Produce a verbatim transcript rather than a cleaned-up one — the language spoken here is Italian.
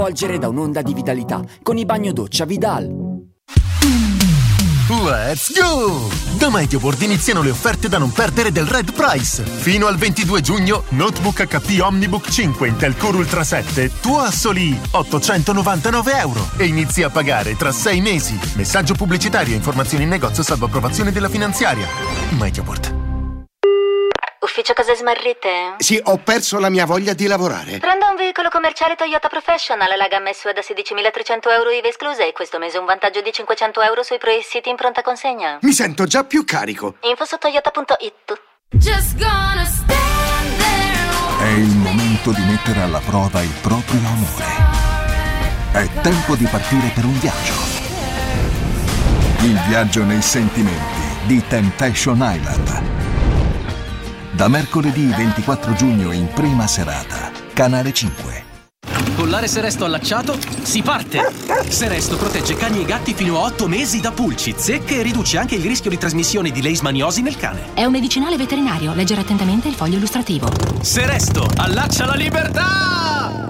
Volgere da un'onda di vitalità con i bagno doccia Vidal. Let's go! Da MediaWorld iniziano le offerte da non perdere del Red Price. Fino al ventidue giugno, Notebook acca pi Omnibook cinque Intel Core Ultra sette, tuo a soli ottocentonovantanove euro. E inizi a pagare tra sei mesi. Messaggio pubblicitario e informazioni in negozio salvo approvazione della finanziaria. MediaWorld. Ufficio cose smarrite? Sì, ho perso la mia voglia di lavorare. Prendo un veicolo commerciale Toyota Professional, la gamma S U V da sedicimilatrecento euro I V A escluse e questo mese un vantaggio di cinquecento euro sui pre-siti in pronta consegna. Mi sento già più carico. Info su toyota punto it. È il momento di mettere alla prova il proprio amore. È tempo di partire per un viaggio. Il viaggio nei sentimenti di Temptation Island. Da mercoledì ventiquattro giugno in prima serata, Canale cinque. Collare Seresto allacciato, si parte! Seresto protegge cani e gatti fino a otto mesi da pulci, zecche e riduce anche il rischio di trasmissione di leishmaniosi nel cane. È un medicinale veterinario, leggere attentamente il foglio illustrativo. Seresto, allaccia la libertà!